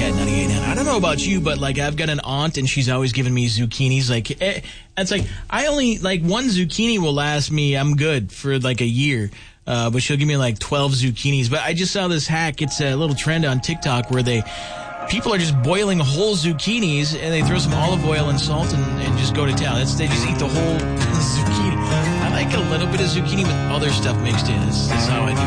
at 98.9. I don't know about you, but like I've got an aunt and she's always giving me zucchinis. Like it's like I only like one zucchini will last me. I'm good for like a year. But she'll give me like 12 zucchinis. But I just saw this hack. It's a little trend on TikTok where people are just boiling whole zucchinis and they throw some olive oil and salt and just go to town. They just eat the whole zucchini. I like a little bit of zucchini with other stuff mixed in. That's how I do it.